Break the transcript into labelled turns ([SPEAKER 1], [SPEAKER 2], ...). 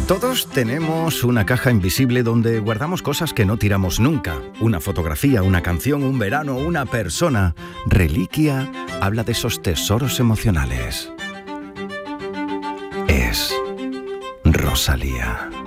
[SPEAKER 1] Todos tenemos una caja invisible donde guardamos cosas que no tiramos nunca. Una fotografía, una canción, un verano, una persona. Reliquia habla de esos tesoros emocionales. Es Rosalía.